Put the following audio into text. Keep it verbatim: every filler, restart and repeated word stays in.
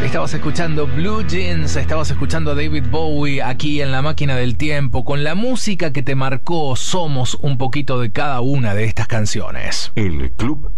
Estabas escuchando Blue Jeans, estabas escuchando a David Bowie aquí en La Máquina del Tiempo, con la música que te marcó. Somos un poquito de cada una de estas canciones. El Club